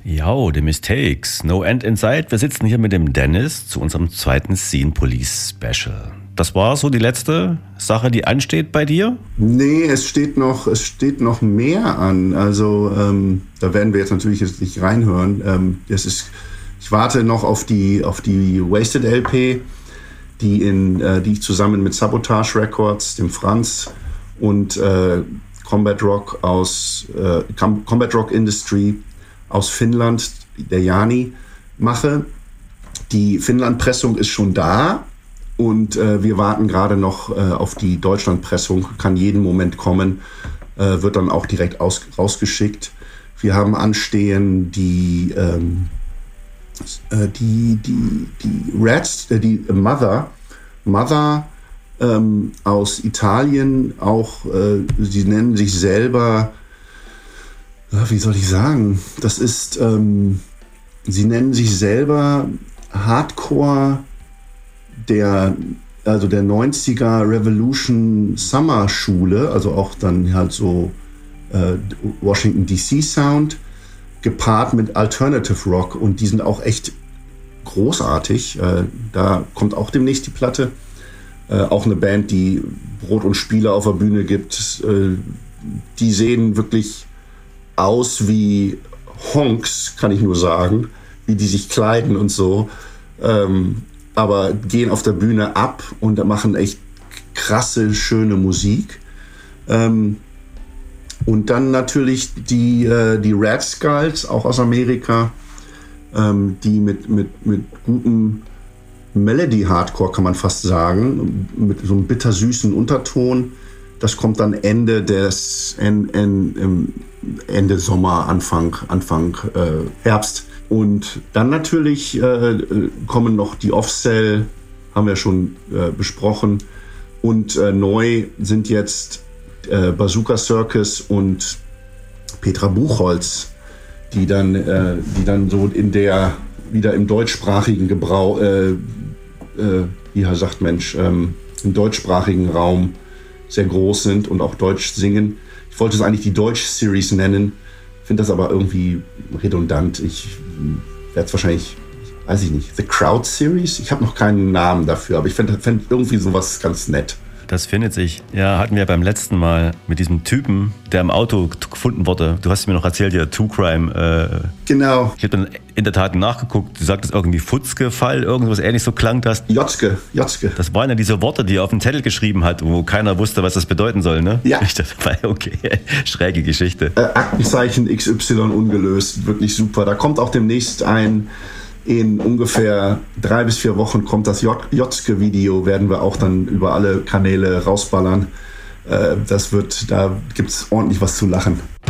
Jo, The Mistakes, No End in Sight. Wir sitzen hier mit dem Dennis zu unserem zweiten Scene Police Special. Das war so die letzte Sache, die ansteht bei dir? Nee, es steht noch mehr an. Also da werden wir jetzt natürlich nicht reinhören. Ich warte noch auf die Wasted LP, die ich zusammen mit Sabotage Records, dem Franz und Combat Rock Industry aus Finnland, der Jani, mache. Die Finnland-Pressung ist schon da und wir warten gerade noch auf die Deutschland-Pressung, kann jeden Moment kommen, wird dann auch direkt rausgeschickt. Wir haben anstehen die Rats, die Mother aus Italien, auch sie nennen sich selber, wie soll ich sagen, das ist, sie nennen sich selber Hardcore der 90er Revolution Summer Schule, also auch dann halt so Washington DC Sound, gepaart mit Alternative Rock, und die sind auch echt großartig. Da kommt auch demnächst die Platte. Auch eine Band, die Brot und Spiele auf der Bühne gibt. Die sehen wirklich aus wie Honks, kann ich nur sagen, wie die sich kleiden und so. Aber gehen auf der Bühne ab und machen echt krasse, schöne Musik. Und dann natürlich die Rat Skulls, auch aus Amerika, die mit gutem Melody-Hardcore, kann man fast sagen, mit so einem bittersüßen Unterton. Das kommt dann Ende Sommer, Anfang Herbst. Und dann natürlich kommen noch die Off-Cell, haben wir schon besprochen. Und neu sind jetzt Bazooka Circus und Petra Buchholz, die dann so wieder im deutschsprachigen im deutschsprachigen Raum sehr groß sind und auch Deutsch singen. Ich wollte es eigentlich die Deutsch-Series nennen, finde das aber irgendwie redundant. Ich werde es wahrscheinlich, weiß ich nicht, The Crowd Series? Ich habe noch keinen Namen dafür, aber ich fände irgendwie sowas ganz nett. Das findet sich. Ja, hatten wir beim letzten Mal mit diesem Typen, der im Auto gefunden wurde. Du hast mir noch erzählt, ja, True Crime. Genau. Ich habe dann in der Tat nachgeguckt. Du sagtest irgendwie Futzke-Fall, irgendwas ähnlich so klang das. Jotzke. Das waren ja diese Worte, die er auf den Zettel geschrieben hat, wo keiner wusste, was das bedeuten soll, ne? Ja. Ich dachte, okay, schräge Geschichte. Aktenzeichen XY ungelöst, wirklich super. Da kommt auch demnächst in ungefähr 3 bis 4 Wochen kommt das Jotzke-Video, werden wir auch dann über alle Kanäle rausballern. Da gibt's ordentlich was zu lachen.